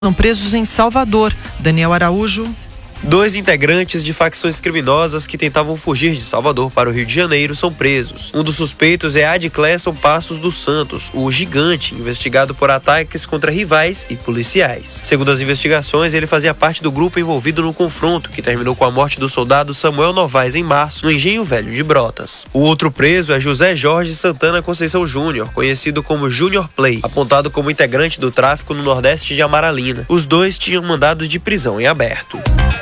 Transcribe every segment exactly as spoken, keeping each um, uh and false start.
Foram presos em Salvador. Daniel Araújo. Dois integrantes de facções criminosas que tentavam fugir de Salvador para o Rio de Janeiro são presos. Um dos suspeitos é Adclesson Passos dos Santos, o gigante, investigado por ataques contra rivais e policiais. Segundo as investigações, ele fazia parte do grupo envolvido no confronto, que terminou com a morte do soldado Samuel Novaes em março, no Engenho Velho de Brotas. O outro preso é José Jorge Santana Conceição Júnior, conhecido como Junior Play, apontado como integrante do tráfico no nordeste de Amaralina. Os dois tinham mandados de prisão em aberto.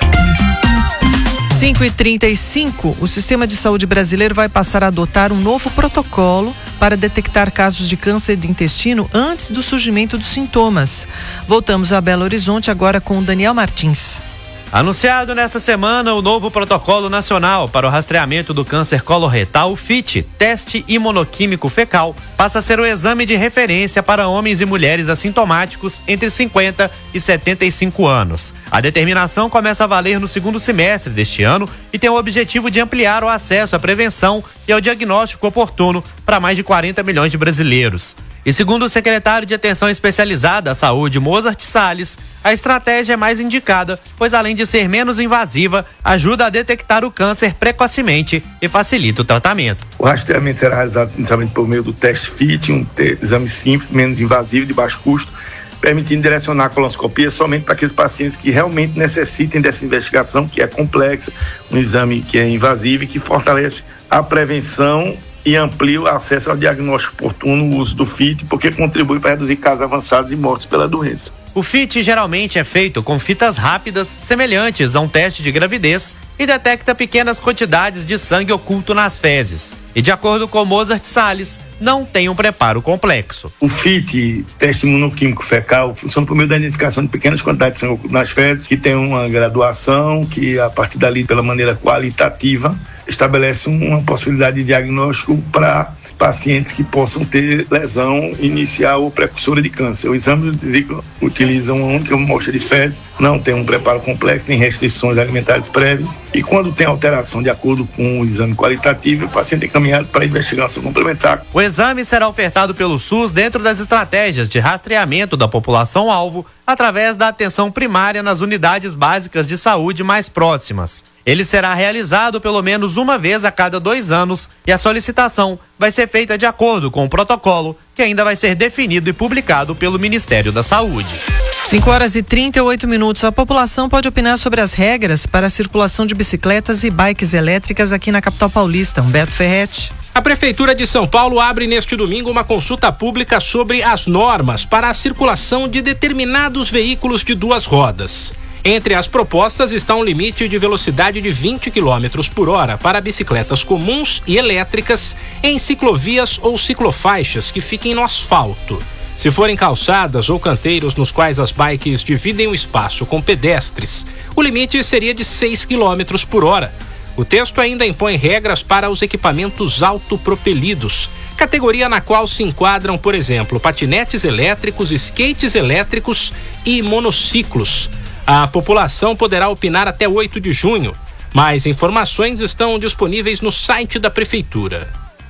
cinco e trinta e cinco, o Sistema de Saúde brasileiro vai passar a adotar um novo protocolo para detectar casos de câncer de intestino antes do surgimento dos sintomas. Voltamos a Belo Horizonte agora com o Daniel Martins. Anunciado nesta semana o novo Protocolo Nacional para o Rastreamento do Câncer Coloretal, o F I T, Teste Imunoquímico Fecal, passa a ser o exame de referência para homens e mulheres assintomáticos entre cinquenta e setenta e cinco anos. A determinação começa a valer no segundo semestre deste ano e tem o objetivo de ampliar o acesso à prevenção e ao diagnóstico oportuno para mais de quarenta milhões de brasileiros. E segundo o secretário de Atenção Especializada à Saúde, Mozart Salles, a estratégia é mais indicada, pois além de ser menos invasiva, ajuda a detectar o câncer precocemente e facilita o tratamento. O rastreamento será realizado inicialmente por meio do teste F I T, um exame simples, menos invasivo, de baixo custo, permitindo direcionar a colonoscopia somente para aqueles pacientes que realmente necessitem dessa investigação, que é complexa, um exame que é invasivo e que fortalece a prevenção e amplia o acesso ao diagnóstico oportuno, o uso do F I T, porque contribui para reduzir casos avançados e mortes pela doença. O F I T geralmente é feito com fitas rápidas semelhantes a um teste de gravidez e detecta pequenas quantidades de sangue oculto nas fezes. E de acordo com Mozart Salles, não tem um preparo complexo. O F I T, teste imunoquímico fecal, funciona por meio da identificação de pequenas quantidades de sangue oculto nas fezes, que tem uma graduação, que a partir dali, pela maneira qualitativa, estabelece uma possibilidade de diagnóstico para pacientes que possam ter lesão inicial ou precursora de câncer. O exame de vesícula utiliza uma única amostra de fezes, não tem um preparo complexo, nem restrições alimentares prévias, e quando tem alteração de acordo com o exame qualitativo, o paciente é encaminhado para investigação complementar. O exame será ofertado pelo SUS dentro das estratégias de rastreamento da população-alvo através da atenção primária nas unidades básicas de saúde mais próximas. Ele será realizado pelo menos uma vez a cada dois anos e a solicitação vai ser feita de acordo com o protocolo, que ainda vai ser definido e publicado pelo Ministério da Saúde. cinco horas e trinta e oito minutos. A população pode opinar sobre as regras para a circulação de bicicletas e bikes elétricas aqui na capital paulista. Humberto Ferretti. A Prefeitura de São Paulo abre neste domingo uma consulta pública sobre as normas para a circulação de determinados veículos de duas rodas. Entre as propostas está um limite de velocidade de vinte quilômetros por hora para bicicletas comuns e elétricas em ciclovias ou ciclofaixas que fiquem no asfalto. Se forem calçadas ou canteiros nos quais as bikes dividem o espaço com pedestres, o limite seria de seis quilômetros por hora. O texto ainda impõe regras para os equipamentos autopropelidos, categoria na qual se enquadram, por exemplo, patinetes elétricos, skates elétricos e monociclos. A população poderá opinar até oito de junho. Mais informações estão disponíveis no site da Prefeitura.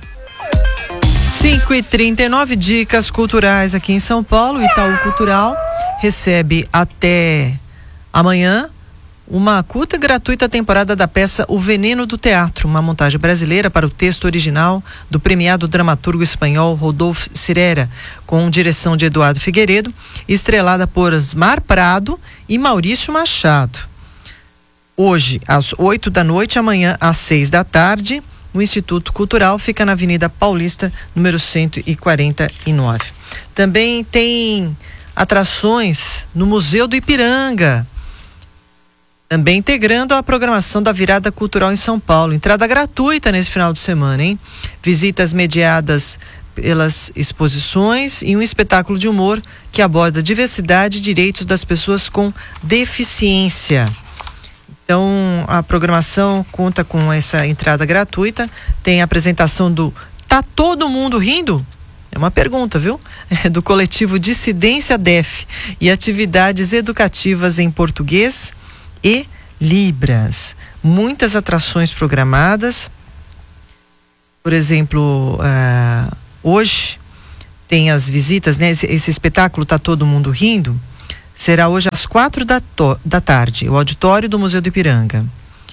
cinco e trinta e nove, dicas culturais aqui em São Paulo. Itaú Cultural recebe até amanhã uma curta e gratuita temporada da peça O Veneno do Teatro, uma montagem brasileira para o texto original do premiado dramaturgo espanhol Rodolfo Cirera, com direção de Eduardo Figueiredo, estrelada por Osmar Prado e Maurício Machado. Hoje, às oito da noite, amanhã, às seis da tarde, o Instituto Cultural fica na Avenida Paulista, número cento e quarenta e nove. Também tem atrações no Museu do Ipiranga, também integrando a programação da Virada Cultural em São Paulo. Entrada gratuita nesse final de semana, hein? Visitas mediadas pelas exposições e um espetáculo de humor que aborda diversidade e direitos das pessoas com deficiência. Então, a programação conta com essa entrada gratuita. Tem a apresentação do Tá Todo Mundo Rindo? É uma pergunta, viu? É do coletivo Dissidência D E F e atividades educativas em português e Libras. Muitas atrações programadas. Por exemplo, uh, hoje tem as visitas, né? Esse, esse espetáculo Tá Todo Mundo Rindo. Será hoje às quatro da, da tarde, o auditório do Museu do Ipiranga.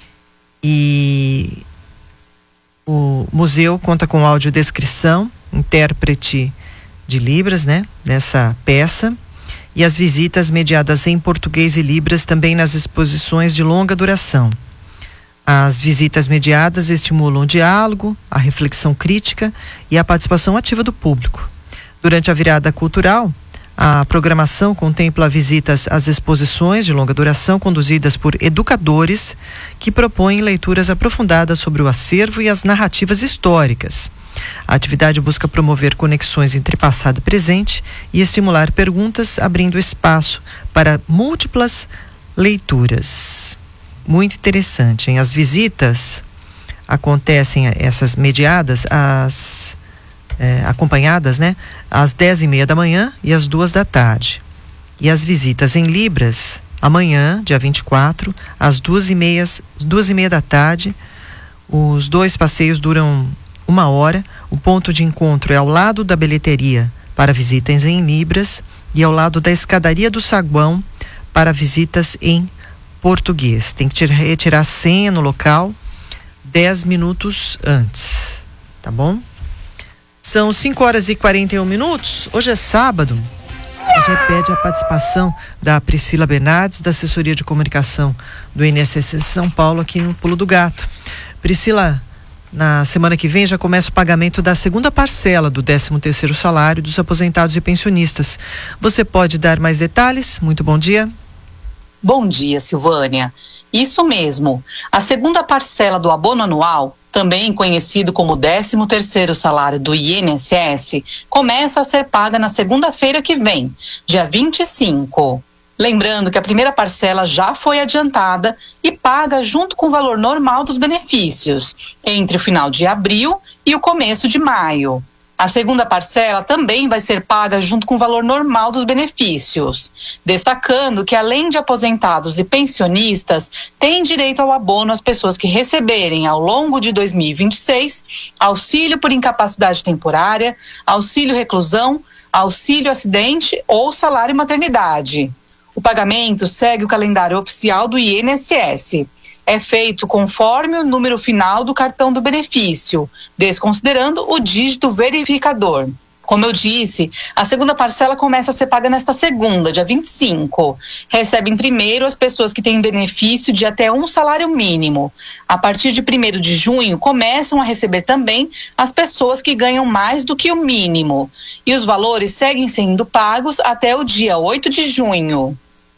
E o museu conta com audiodescrição, intérprete de Libras, né? Nessa peça. E as visitas mediadas em português e Libras também nas exposições de longa duração. As visitas mediadas estimulam o diálogo, a reflexão crítica e a participação ativa do público. Durante a virada cultural, a programação contempla visitas às exposições de longa duração conduzidas por educadores que propõem leituras aprofundadas sobre o acervo e as narrativas históricas. A atividade busca promover conexões entre passado e presente e estimular perguntas, abrindo espaço para múltiplas leituras. Muito interessante, hein? As visitas acontecem, essas mediadas, as é, acompanhadas, né? Às dez e meia da manhã e às duas da tarde. E as visitas em Libras, amanhã, dia vinte e quatro, às duas e meia, duas e meia da tarde. Os dois passeios duram uma hora. O ponto de encontro é ao lado da bilheteria para visitas em Libras e ao lado da escadaria do saguão para visitas em português. Tem que retirar a senha no local dez minutos antes, tá bom? São cinco horas e quarenta e um minutos. Hoje é sábado. A gente pede a participação da Priscila Bernardes, da assessoria de comunicação do I N S S São Paulo, aqui no Pulo do Gato. Priscila, na semana que vem já começa o pagamento da segunda parcela do décimo terceiro salário dos aposentados e pensionistas. Você pode dar mais detalhes? Muito bom dia. Bom dia, Silvânia. Isso mesmo. A segunda parcela do abono anual, também conhecido como décimo terceiro salário do I N S S, começa a ser paga na segunda-feira que vem, dia vinte e cinco. Lembrando que a primeira parcela já foi adiantada e paga junto com o valor normal dos benefícios, entre o final de abril e o começo de maio. A segunda parcela também vai ser paga junto com o valor normal dos benefícios, destacando que além de aposentados e pensionistas, tem direito ao abono as pessoas que receberem ao longo de dois mil e vinte e seis auxílio por incapacidade temporária, auxílio reclusão, auxílio acidente ou salário maternidade. O pagamento segue o calendário oficial do I N S S. É feito conforme o número final do cartão do benefício, desconsiderando o dígito verificador. Como eu disse, a segunda parcela começa a ser paga nesta segunda, dia vinte e cinco. Recebem primeiro as pessoas que têm benefício de até um salário mínimo. A partir de primeiro de junho, começam a receber também as pessoas que ganham mais do que o mínimo. E os valores seguem sendo pagos até o dia oito de junho.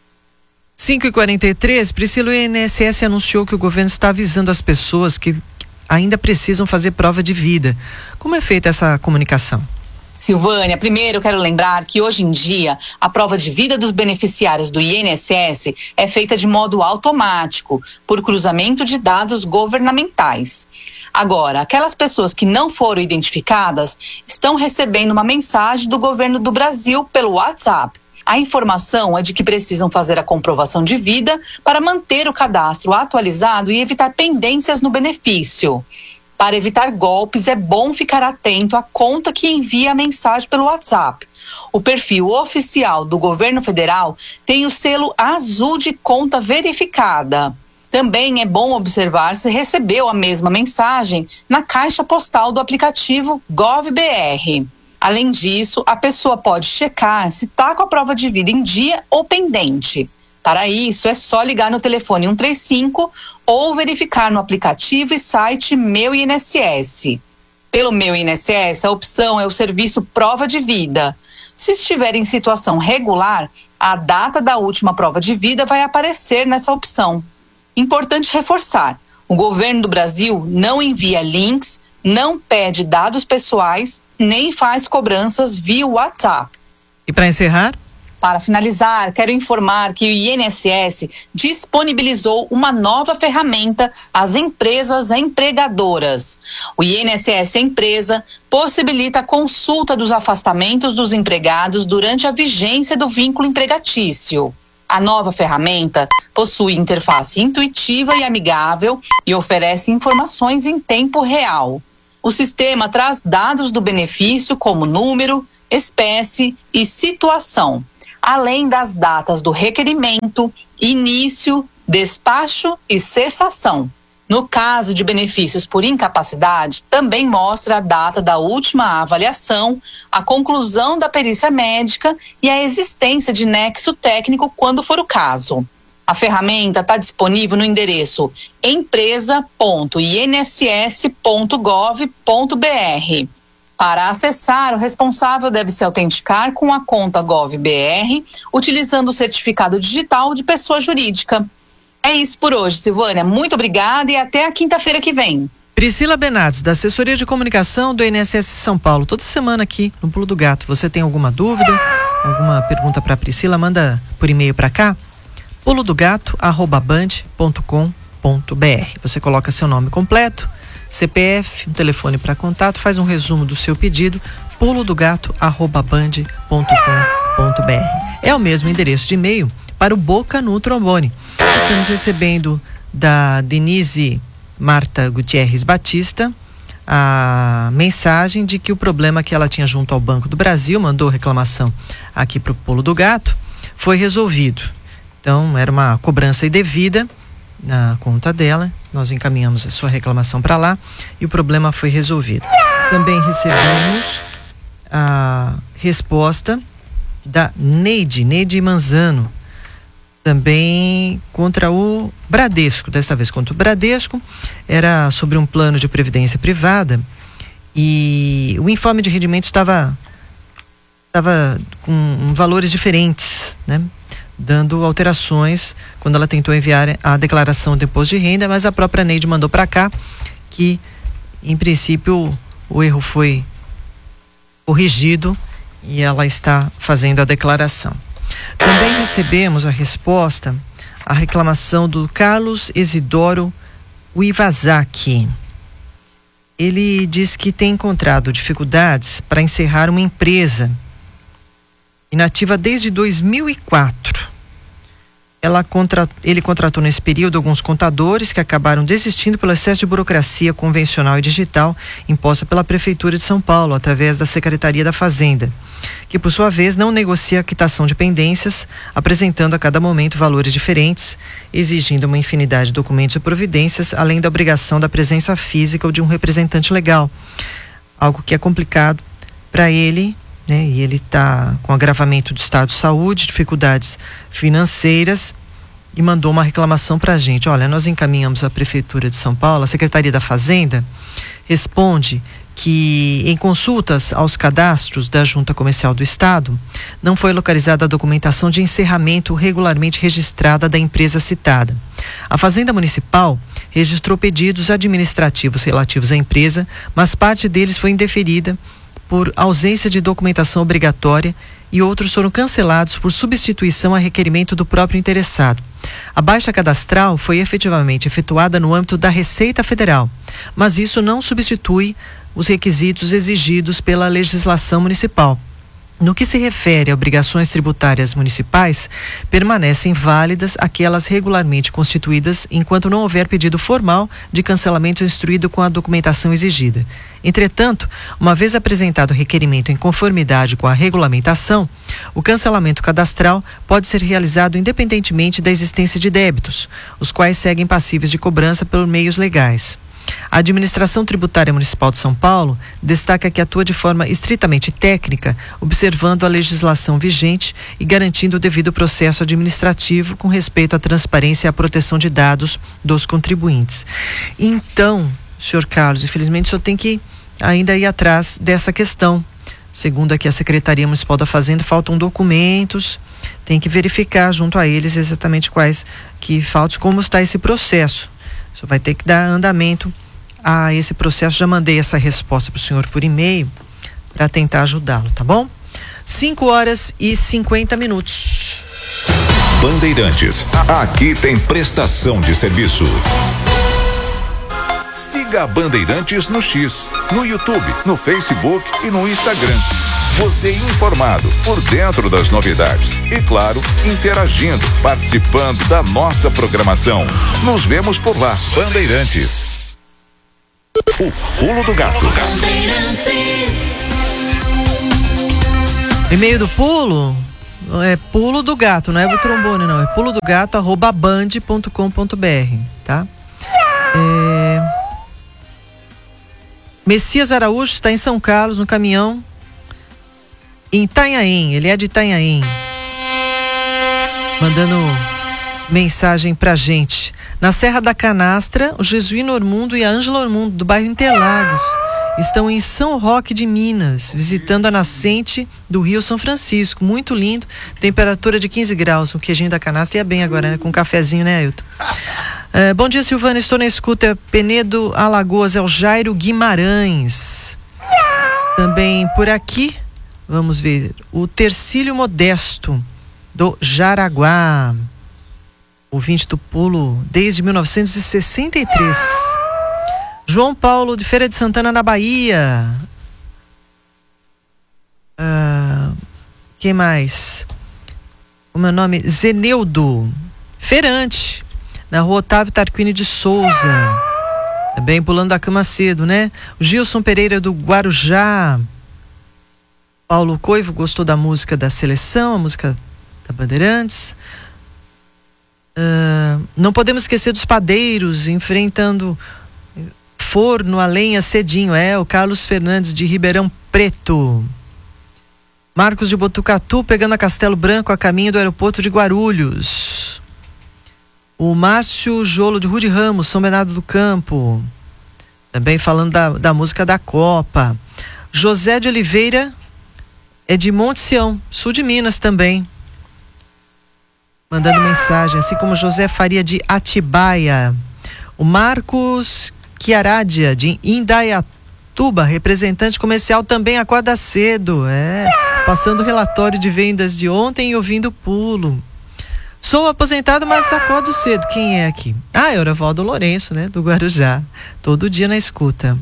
cinco e quarenta e três, Priscila, o I N S S anunciou que o governo está avisando as pessoas que ainda precisam fazer prova de vida. Como é feita essa comunicação? Silvânia, primeiro eu quero lembrar que hoje em dia a prova de vida dos beneficiários do I N S S é feita de modo automático, por cruzamento de dados governamentais. Agora, aquelas pessoas que não foram identificadas estão recebendo uma mensagem do governo do Brasil pelo WhatsApp. A informação é de que precisam fazer a comprovação de vida para manter o cadastro atualizado e evitar pendências no benefício. Para evitar golpes, é bom ficar atento à conta que envia a mensagem pelo WhatsApp. O perfil oficial do governo federal tem o selo azul de conta verificada. Também é bom observar se recebeu a mesma mensagem na caixa postal do aplicativo GovBR. Além disso, a pessoa pode checar se está com a prova de vida em dia ou pendente. Para isso, é só ligar no telefone um três cinco ou verificar no aplicativo e site Meu I N S S. Pelo Meu I N S S, a opção é o serviço Prova de Vida. Se estiver em situação regular, a data da última prova de vida vai aparecer nessa opção. Importante reforçar, o governo do Brasil não envia links, não pede dados pessoais, nem faz cobranças via WhatsApp. E para encerrar? Para finalizar, quero informar que o I N S S disponibilizou uma nova ferramenta às empresas empregadoras. O I N S S Empresa possibilita a consulta dos afastamentos dos empregados durante a vigência do vínculo empregatício. A nova ferramenta possui interface intuitiva e amigável e oferece informações em tempo real. O sistema traz dados do benefício como número, espécie e situação. além das datas do requerimento, início, despacho e cessação. No caso de benefícios por incapacidade, também mostra a data da última avaliação, a conclusão da perícia médica e a existência de nexo técnico quando for o caso. A ferramenta está disponível no endereço empresa ponto i n s s ponto gov ponto b r. Para acessar, o responsável deve se autenticar com a conta GovBR, utilizando o certificado digital de pessoa jurídica. É isso por hoje, Silvânia. Muito obrigada e até a quinta-feira que vem. Priscila Benades, da Assessoria de Comunicação do I N S S São Paulo, toda semana aqui no Pulo do Gato. Você tem alguma dúvida, alguma pergunta para a Priscila, manda por e-mail para cá, pulo do gato arroba band ponto com ponto b r. Você coloca seu nome completo, C P F, um telefone para contato, faz um resumo do seu pedido, pulo do gato arroba band ponto com ponto b r. É o mesmo endereço de e-mail para o Boca no Trombone. Estamos recebendo da Denise Marta Gutierrez Batista a mensagem de que o problema que ela tinha junto ao Banco do Brasil, mandou reclamação aqui para o Pulo do Gato, foi resolvido. Então, era uma cobrança indevida na conta dela, nós encaminhamos a sua reclamação para lá e o problema foi resolvido. Também recebemos a resposta da Neide, Neide Manzano, também contra o Bradesco, dessa vez contra o Bradesco, era sobre um plano de previdência privada e o informe de rendimento estava, estava com valores diferentes, né? Dando alterações quando ela tentou enviar a declaração de imposto de renda, mas a própria Neide mandou para cá que, em princípio, o erro foi corrigido e ela está fazendo a declaração. Também recebemos a resposta à reclamação do Carlos Isidoro Uivazaki. Ele diz que tem encontrado dificuldades para encerrar uma empresa inativa desde dois mil e quatro. Ela contra, ele contratou nesse período alguns contadores que acabaram desistindo pelo excesso de burocracia convencional e digital imposta pela Prefeitura de São Paulo, através da Secretaria da Fazenda, que por sua vez não negocia a quitação de pendências, apresentando a cada momento valores diferentes, exigindo uma infinidade de documentos e providências, além da obrigação da presença física ou de um representante legal, algo que é complicado para ele, né? E ele está com agravamento do estado de saúde, dificuldades financeiras, e mandou uma reclamação para a gente. Olha, nós encaminhamos à Prefeitura de São Paulo, a Secretaria da Fazenda responde que em consultas aos cadastros da Junta Comercial do Estado, não foi localizada a documentação de encerramento regularmente registrada da empresa citada. A Fazenda Municipal registrou pedidos administrativos relativos à empresa, mas parte deles foi indeferida por ausência de documentação obrigatória e outros foram cancelados por substituição a requerimento do próprio interessado. A baixa cadastral foi efetivamente efetuada no âmbito da Receita Federal, mas isso não substitui os requisitos exigidos pela legislação municipal. No que se refere a obrigações tributárias municipais, permanecem válidas aquelas regularmente constituídas enquanto não houver pedido formal de cancelamento instruído com a documentação exigida. Entretanto, uma vez apresentado o requerimento em conformidade com a regulamentação, o cancelamento cadastral pode ser realizado independentemente da existência de débitos, os quais seguem passíveis de cobrança por meios legais. A Administração Tributária Municipal de São Paulo destaca que atua de forma estritamente técnica, observando a legislação vigente e garantindo o devido processo administrativo com respeito à transparência e à proteção de dados dos contribuintes. Então, senhor Carlos, infelizmente o senhor tem que ainda ir atrás dessa questão. Segundo aqui a Secretaria Municipal da Fazenda, faltam documentos, tem que verificar junto a eles exatamente quais que faltam, como está esse processo. O senhor vai ter que dar andamento a esse processo. Já mandei essa resposta para o senhor por e-mail para tentar ajudá-lo, tá bom? cinco horas e cinquenta minutos. Bandeirantes, aqui tem prestação de serviço. Siga a Bandeirantes no X, no YouTube, no Facebook e no Instagram. Você informado, por dentro das novidades e, claro, interagindo, participando da nossa programação. Nos vemos por lá. Bandeirantes. O Pulo do Gato. E-mail do Pulo, É pulo do gato, não é o trombone não, é pulo do gato arroba band ponto com ponto br, tá? É... Messias Araújo está em São Carlos, no caminhão, em Itanhaém, ele é de Itanhaém, mandando mensagem pra gente. Na Serra da Canastra, o Jesuíno Ormundo e a Ângela Ormundo, do bairro Interlagos, estão em São Roque de Minas, visitando a nascente do Rio São Francisco. Muito lindo, temperatura de quinze graus. O queijinho da canastra ia bem agora, né? Com um cafezinho, né, Ailton? É, bom dia, Silvana, estou na escuta. Penedo, Alagoas, é o Jairo Guimarães. Também por aqui, vamos ver, o Tercílio Modesto, do Jaraguá. Ouvinte do pulo desde mil novecentos e sessenta e três. João Paulo, de Feira de Santana, na Bahia. Ah, quem mais? O meu nome, Zeneudo Ferante, na rua Otávio Tarquini de Souza. Também pulando da cama cedo, né? O Gilson Pereira, do Guarujá. Paulo Coivo gostou da música da seleção, a música da Bandeirantes. Uh, não podemos esquecer dos padeiros enfrentando forno a lenha cedinho. É o Carlos Fernandes, de Ribeirão Preto. Marcos de Botucatu pegando a Castelo Branco a caminho do aeroporto de Guarulhos. O Márcio Jolo, de Rude Ramos, São Bernardo do Campo, também falando da, da música da Copa. José de Oliveira é de Monte Sião, sul de Minas também, mandando mensagem, assim como José Faria, de Atibaia. O Marcos Chiaradia, de Indaiatuba, representante comercial, também acorda cedo, é, passando o relatório de vendas de ontem e ouvindo o pulo. Sou aposentado, mas acordo cedo. Quem é aqui? Ah, é o Eurivaldo Lourenço, né, do Guarujá, todo dia na escuta.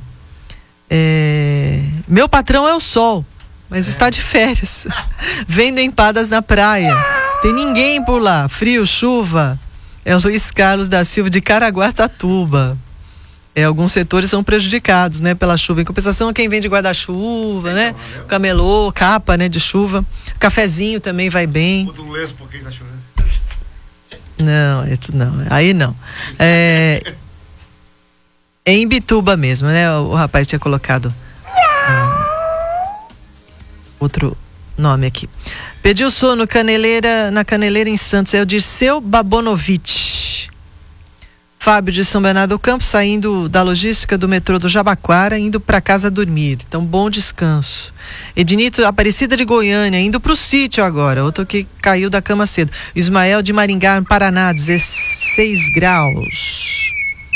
É... Meu patrão é o sol, mas é. está de férias, vendo empadas na praia. Tem ninguém por lá, frio, chuva. É o Luiz Carlos da Silva, de Caraguatatuba. É, alguns setores são prejudicados, né, pela chuva. Em compensação, quem vende guarda-chuva, né, camelô, capa, né, de chuva. Cafezinho também vai bem. Bota um lenço porque está chovendo. Não, é tudo não. Aí não. É, é em Bituba mesmo, né? O, o rapaz tinha colocado um, outro nome aqui. Pediu sono Caneleira, na Caneleira em Santos, é o Dirceu Babonovitch. Fábio, de São Bernardo do Campo, saindo da logística do metrô do Jabaquara, indo para casa dormir. Então, bom descanso. Ednito Aparecida, de Goiânia, indo para o sítio agora. Outro que caiu da cama cedo. Ismael, de Maringá, Paraná, dezesseis graus.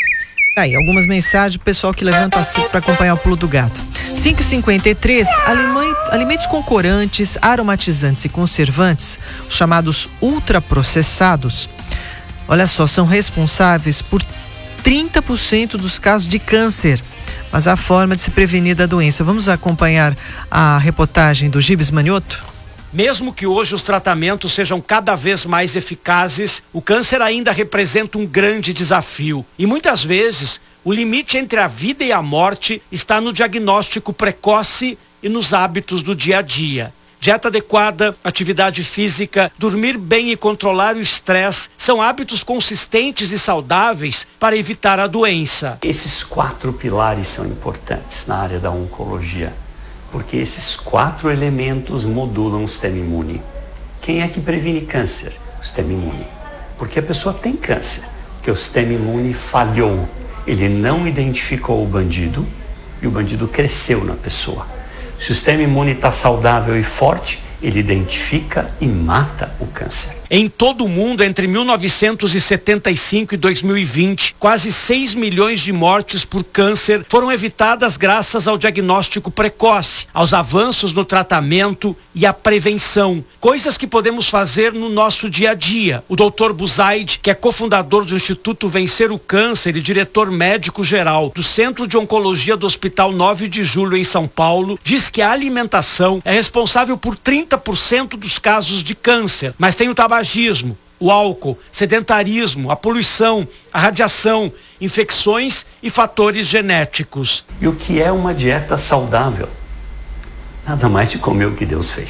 Tá aí, algumas mensagens do pessoal que levanta assim para acompanhar o pulo do gato. cinco e cinquenta e três, alimentos com corantes, aromatizantes e conservantes, os chamados ultraprocessados, olha só, são responsáveis por trinta por cento dos casos de câncer. Mas há forma de se prevenir da doença. Vamos acompanhar a reportagem do Gibes Manioto? Mesmo que hoje os tratamentos sejam cada vez mais eficazes, o câncer ainda representa um grande desafio. E muitas vezes, o limite entre a vida e a morte está no diagnóstico precoce e nos hábitos do dia a dia. Dieta adequada, atividade física, dormir bem e controlar o estresse são hábitos consistentes e saudáveis para evitar a doença. Esses quatro pilares são importantes na área da oncologia, porque esses quatro elementos modulam o sistema imune. Quem é que previne câncer? O sistema imune. Porque a pessoa tem câncer, porque o sistema imune falhou. Ele não identificou o bandido e o bandido cresceu na pessoa. Se o sistema imune está saudável e forte, ele identifica e mata o câncer. Em todo o mundo, entre mil novecentos e setenta e cinco e dois mil e vinte, quase seis milhões de mortes por câncer foram evitadas graças ao diagnóstico precoce, aos avanços no tratamento e à prevenção. Coisas que podemos fazer no nosso dia a dia. O doutor Buzaid, que é cofundador do Instituto Vencer o Câncer e diretor médico-geral do Centro de Oncologia do Hospital nove de julho em São Paulo, diz que a alimentação é responsável por trinta por cento dos casos de câncer, mas tem o tabagismo, o álcool, sedentarismo, a poluição, a radiação, infecções e fatores genéticos. E o que é uma dieta saudável? Nada mais de comer o que Deus fez.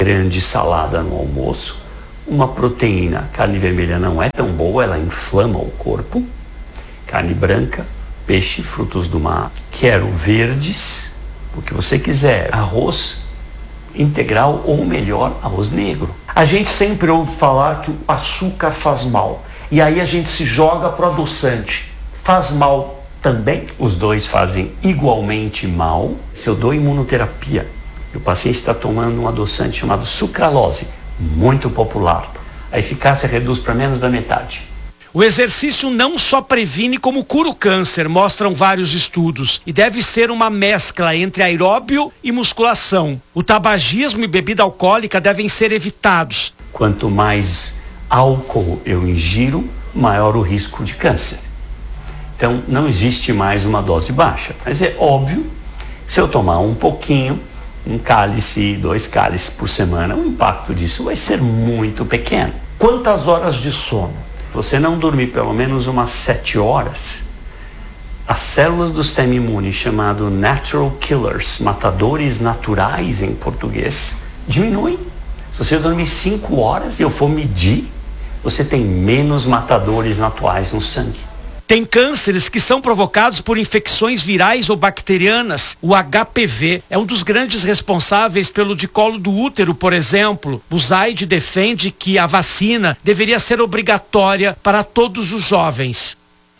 grande salada no almoço, uma proteína. Carne vermelha não é tão boa, ela inflama o corpo. Carne branca, peixe, frutos do mar. Quero verdes, o que você quiser. Arroz integral ou melhor, arroz negro. A gente sempre ouve falar que o açúcar faz mal. E aí a gente se joga pro adoçante. Faz mal também? Os dois fazem igualmente mal. Se eu dou imunoterapia e o paciente está tomando um adoçante chamado sucralose, muito popular, a eficácia reduz para menos da metade. O exercício não só previne como cura o câncer, mostram vários estudos. E deve ser uma mescla entre aeróbio e musculação. O tabagismo e bebida alcoólica devem ser evitados. Quanto mais álcool eu ingiro, maior o risco de câncer. Então não existe mais uma dose baixa. Mas é óbvio, se eu tomar um pouquinho, um cálice, dois cálices por semana, o impacto disso vai ser muito pequeno. Quantas horas de sono? Você não dormir pelo menos umas sete horas, as células do sistema imune, chamado natural killers, matadores naturais em português, diminuem. Se você dormir cinco horas e eu for medir, você tem menos matadores naturais no sangue. Tem cânceres que são provocados por infecções virais ou bacterianas. O H P V é um dos grandes responsáveis pelo de colo do útero, por exemplo. O Zaid defende que a vacina deveria ser obrigatória para todos os jovens.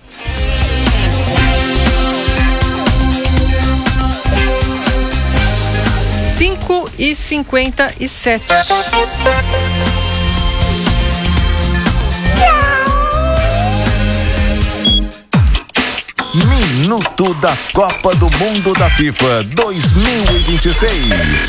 cinco e cinquenta e sete. Minuto da Copa do Mundo da FIFA dois mil e vinte e seis.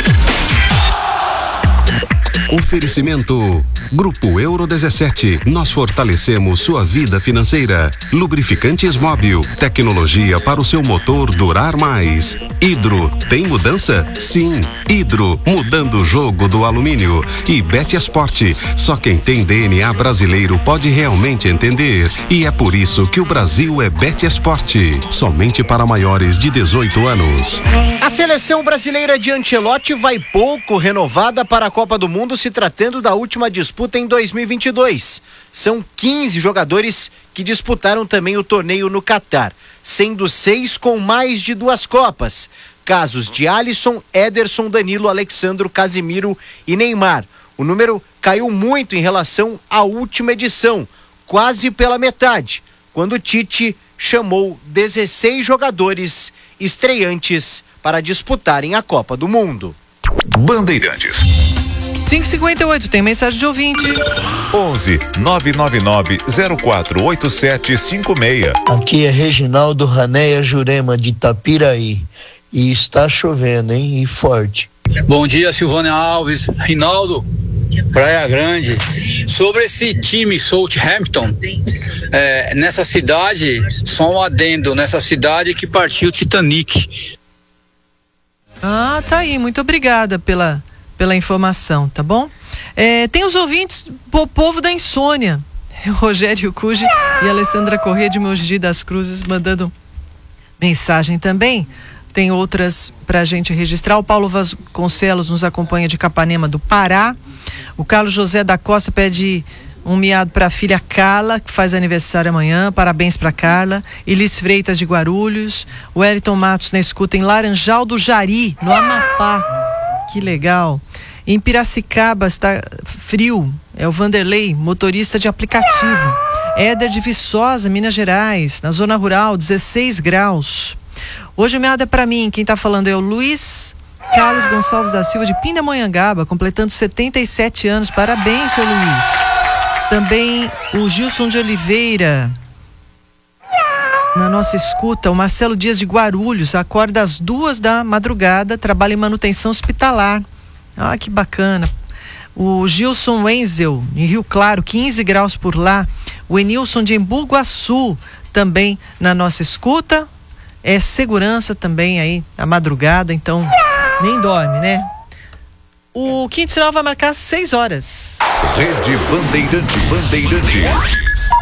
Oferecimento Grupo Euro dezessete. Nós fortalecemos sua vida financeira. Lubrificantes Móbil. Tecnologia para o seu motor durar mais. Hidro. Tem mudança? Sim. Hidro. Mudando o jogo do alumínio. E Betesport. Só quem tem D N A brasileiro pode realmente entender. E é por isso que o Brasil é Betesport. Somente para maiores de dezoito anos. A seleção brasileira de Ancelotti vai pouco renovada para a Copa do Mundo, se tratando da última disputa em dois mil e vinte e dois. São quinze jogadores que disputaram também o torneio no Catar, sendo seis com mais de duas Copas. Casos de Alisson, Ederson, Danilo, Alexandro, Casimiro e Neymar. O número caiu muito em relação à última edição, quase pela metade, quando Tite chamou dezesseis jogadores estreantes para disputarem a Copa do Mundo. Bandeirantes. cinco e cinquenta e oito, tem mensagem de ouvinte. onze nove nove nove zero quatro oito sete cinco seis. Aqui é Reginaldo Ranéia Jurema de Itapiraí. E está chovendo, hein? E forte. Bom dia, Silvânia Alves, Rinaldo, Praia Grande. Sobre esse time Southampton, é, nessa cidade, só um adendo, nessa cidade que partiu o Titanic. Ah, tá aí, muito obrigada pela, pela informação, tá bom? É, tem os ouvintes, o povo da insônia, Rogério Cuji e Alessandra Corrêa de Mogi das Cruzes mandando mensagem também. Tem outras pra gente registrar. O Paulo Vasconcelos nos acompanha de Capanema do Pará. O Carlos José da Costa pede um miado para a filha Carla, que faz aniversário amanhã. Parabéns para Carla. Elis Freitas de Guarulhos. O Wellington Matos na escuta em Laranjal do Jari, no Amapá. Que legal. Em Piracicaba está frio. É o Vanderlei, motorista de aplicativo. Éder de Viçosa, Minas Gerais. Na zona rural, dezesseis graus. Hoje o meado é para mim. Quem está falando é o Luiz Carlos Gonçalves da Silva de Pindamonhangaba, completando setenta e sete anos. Parabéns, seu Luiz. Também o Gilson de Oliveira na nossa escuta. O Marcelo Dias de Guarulhos acorda às duas da madrugada, trabalha em manutenção hospitalar. Ah, que bacana. O Gilson Wenzel em Rio Claro, quinze graus por lá. O Enilson de Embu Guaçu também na nossa escuta. É segurança também aí na madrugada, então nem dorme, né? O quinto sinal vai marcar seis horas. Rede Bandeirantes. Bandeirantes.